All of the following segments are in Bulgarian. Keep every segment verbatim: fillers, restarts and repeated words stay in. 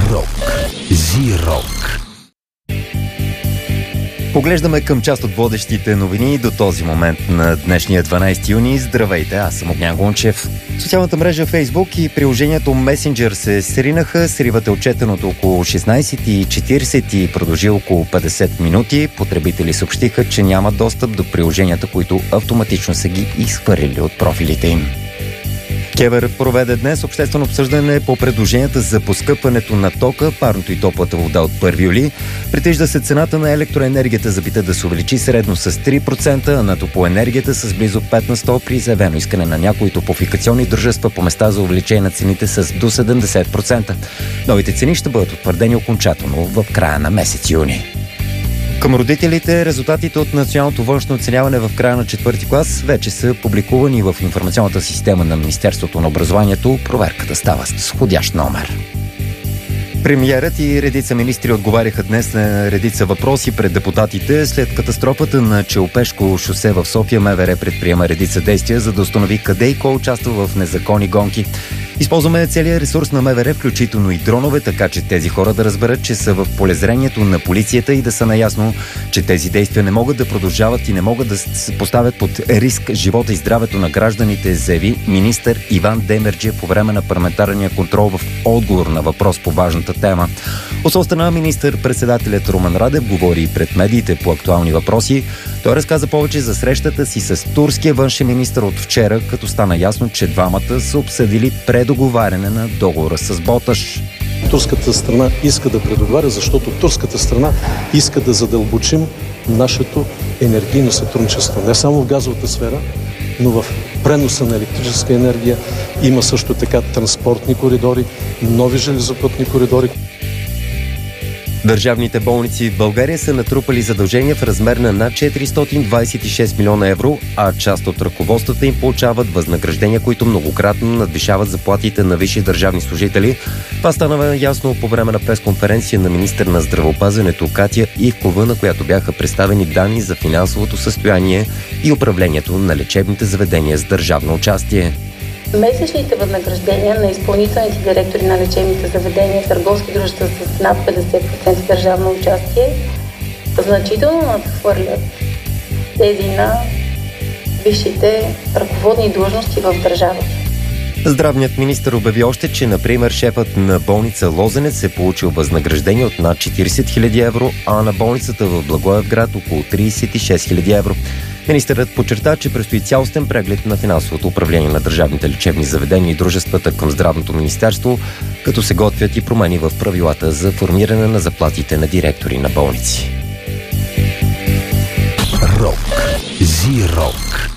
Рок. Зи-рок. Поглеждаме към част от водещите новини до този момент на днешния дванайсети юни. Здравейте, аз съм Огнян Гончев. Социалната мрежа Facebook и приложението Messenger се сринаха. Сривът е отчетен от около шестнайсет и четирийсет и продължи около петдесет минути. Потребители съобщиха, че нямат достъп до приложенията, които автоматично са ги изхвърлили от профилите им. КЕВР проведе днес обществено обсъждане по предложенията за поскъпването на тока, парното и топлата вода от първи юли. Предвижда се цената на електроенергията за бита да се увеличи средно с три процента, а на топлоенергията с близо пет на сто при заявено искане на някои топлофикационни дружества по места за увеличение на цените с до седемдесет процента. Новите цени ще бъдат утвърдени окончателно в края на месец юни. Към родителите, резултатите от националното външно оценяване в края на четвърти клас вече са публикувани в информационната система на Министерството на образованието. Проверката става с входящ номер. Премиерът и редица министри отговаряха днес на редица въпроси пред депутатите. След катастрофата на Челопешко шосе в София, МВР предприема редица действия, за да установи къде и кой участва в незаконни гонки. Използваме целият ресурс на МВР, включително и дронове, така че тези хора да разберат, че са в полезрението на полицията и да са наясно, че тези действия не могат да продължават и не могат да се поставят под риск живота и здравето на гражданите, заяви министър Иван Демерджиев по време на парламентарния контрол в отговор на въпрос по важната тема. От своя страна министър-председателят Румен Радев говори и пред медиите по актуални въпроси. Той разказа повече за срещата си с турския външен министър от вчера, като стана ясно, че двамата са обсъдили предоговаряне на договора с Боташ. Турската страна иска да предоговаря, защото турската страна иска да задълбочим нашето енергийно сътрудничество. Не само в газовата сфера, но в преноса на електрическа енергия. Има също така транспортни коридори, нови железопътни коридори. Държавните болници в България са натрупали задължения в размер на над четиристотин двайсет и шест милиона евро, а част от ръководствата им получават възнаграждения, които многократно надвишават заплатите на висши държавни служители. Това стана ясно по време на пресконференция на министър на здравеопазването Катя Ивкова, на която бяха представени данни за финансовото състояние и управлението на лечебните заведения с държавно участие. Месечните възнаграждения на изпълнителните директори на лечебните заведения в търговски дружества с над петдесет процента държавно участие значително надхвърлят тези на висшите ръководни длъжности в държавата. Здравният министър обяви още, че, например, шефът на болница Лозенец е получил възнаграждение от над четирийсет хиляди евро, а на болницата в Благоевград около трийсет и шест хиляди евро. Министърът подчерта, че предстои цялостен преглед на финансовото управление на държавните лечебни заведения и дружествата към Здравното министерство, като се готвят и промени в правилата за формиране на заплатите на директори на болници. Рок. Зи-рок.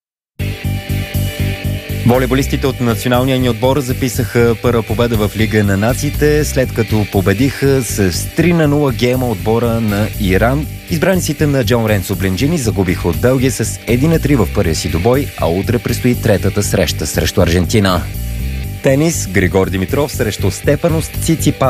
Волейболистите от националния ни отбор записаха първа победа в Лига на нациите, след като победиха с три на нула гейма отбора на Иран. Избраниците на Джон Ренцо Бленджини загубиха от Белгия с едно на три в първия си добой, а утре предстои третата среща срещу Аржентина. Тенис. Григор Димитров срещу Стефанос Циципас